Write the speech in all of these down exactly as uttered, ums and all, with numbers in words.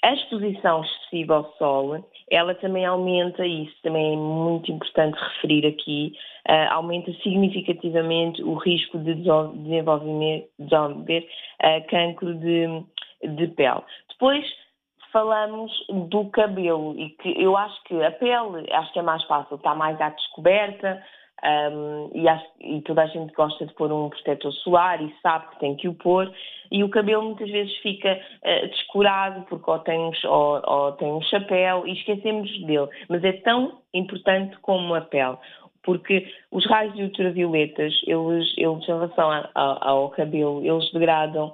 A exposição excessiva ao sol, ela também aumenta, e isso também é muito importante referir aqui, uh, aumenta significativamente o risco de desenvolvimento, desenvolver uh, cancro de, de pele. Depois falamos do cabelo, e que eu acho que a pele, acho que é mais fácil, está mais à descoberta, um, e, acho, e toda a gente gosta de pôr um protetor solar e sabe que tem que o pôr, e o cabelo muitas vezes fica uh, descurado porque ou tem, um, ou, ou tem um chapéu e esquecemos dele, mas é tão importante como a pele, porque os raios ultravioletas, eles, eles em relação a, a, ao cabelo, eles degradam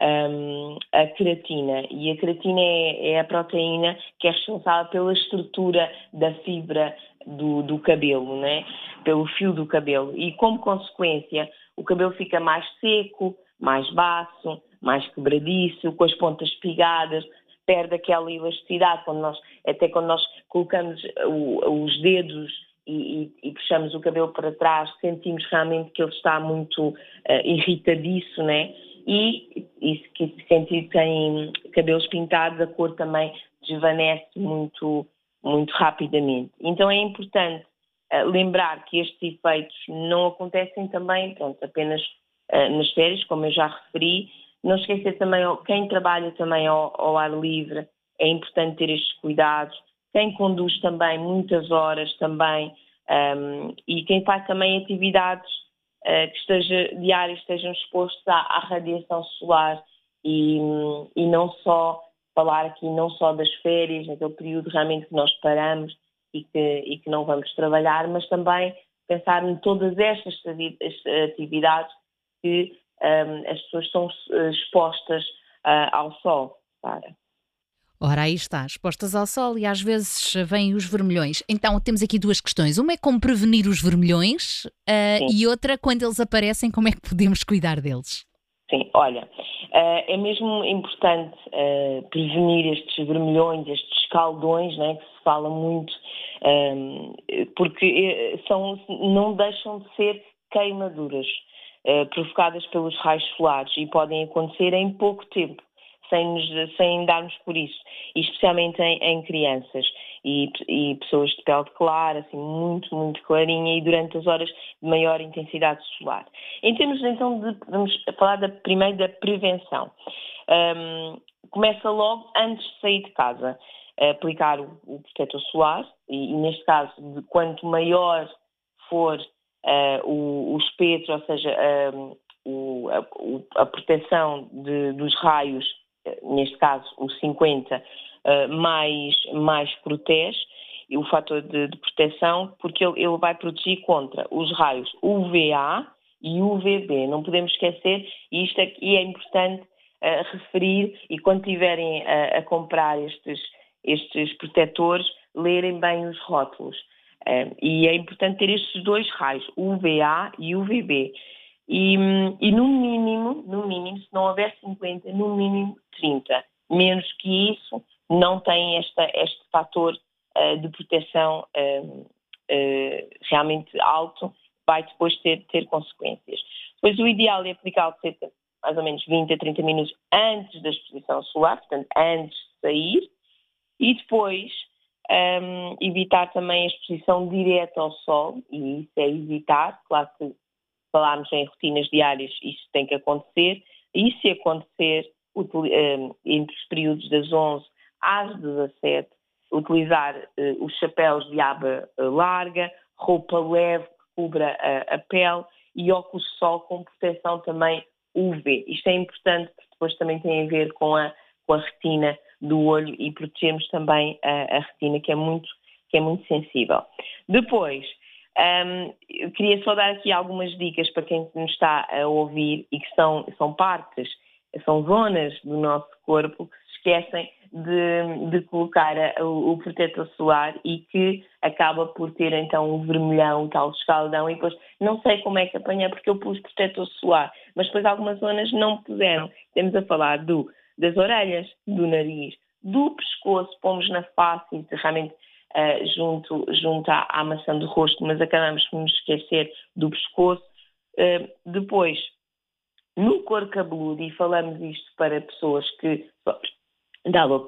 Um, a queratina, e a queratina é, é a proteína que é responsável pela estrutura da fibra do, do cabelo, né? Pelo fio do cabelo, e como consequência o cabelo fica mais seco, mais baço, mais quebradiço, com as pontas espigadas, perde aquela elasticidade, quando nós, até quando nós colocamos o, os dedos e, e, e puxamos o cabelo para trás, sentimos realmente que ele está muito uh, irritadiço, né? E, e se sentir que tem cabelos pintados, a cor também desvanece muito, muito rapidamente. Então é importante uh, lembrar que estes efeitos não acontecem também, pronto, apenas uh, nas férias, como eu já referi. Não esquecer também, quem trabalha também ao, ao ar livre, é importante ter estes cuidados. Quem conduz também muitas horas também, um, e quem faz também atividades Uh, que esteja, diários estejam expostos à, à radiação solar, e, e não só falar aqui não só das férias, naquele período realmente que nós paramos e que, e que não vamos trabalhar, mas também pensar em todas estas atividades que um, as pessoas estão expostas uh, ao sol. Para. Ora, aí está, expostas ao sol, e às vezes vêm os vermelhões. Então temos aqui duas questões. Uma é como prevenir os vermelhões, uh, e outra, quando eles aparecem, como é que podemos cuidar deles? Sim, olha, uh, é mesmo importante uh, prevenir estes vermelhões, estes escaldões, né, que se fala muito, um, porque são, não deixam de ser queimaduras uh, provocadas pelos raios solares, e podem acontecer em pouco tempo, sem, nos, sem darmos por isso, e especialmente em, em crianças e, e pessoas de pele clara, assim, muito, muito clarinha, e durante as horas de maior intensidade solar. Em termos, então, de, vamos falar da, primeiro da prevenção. Um, começa logo antes de sair de casa, a aplicar o, o protetor solar, e, e neste caso, de quanto maior for uh, o, o espectro, ou seja, um, o, a, a proteção de, dos raios, neste caso o cinquenta, uh, mais, mais protege, e o fator de, de proteção, porque ele, ele vai proteger contra os raios U V A e U V B. Não podemos esquecer, e isto aqui é importante uh, referir, e quando estiverem a, a comprar estes, estes protetores, lerem bem os rótulos. Uh, e é importante ter estes dois raios, U V A e U V B. E, e no mínimo, no mínimo, se não houver cinquenta, no mínimo trinta. Menos que isso, não tem esta, este fator uh, de proteção uh, uh, realmente alto, vai depois ter, ter consequências. Depois o ideal é aplicá-lo cerca mais ou menos vinte a trinta minutos antes da exposição solar, portanto antes de sair, e depois um, evitar também a exposição direta ao sol, e isso é evitar, claro que falámos em rotinas diárias, isso tem que acontecer, e se acontecer, entre os períodos das onze às dezassete, utilizar uh, os chapéus de aba larga, roupa leve que cubra a, a pele, e óculos de sol com proteção também U V. Isto é importante porque depois também tem a ver com a, com a retina do olho, e protegemos também a, a retina, que é muito, que é muito sensível. Depois, Um, eu queria só dar aqui algumas dicas para quem nos está a ouvir, e que são, são partes, são zonas do nosso corpo que se esquecem de, de colocar a, o, o protetor solar, e que acaba por ter então o vermelhão, o tal escaldão, e depois não sei como é que apanhar porque eu pus protetor solar, mas depois algumas zonas não puseram. Temos a falar do, das orelhas, do nariz, do pescoço, pomos na face, e realmente Uh, junto, junto à, à maçã do rosto, mas acabamos por nos esquecer do pescoço. Uh, depois, no couro cabeludo, e falamos isto para pessoas que, dado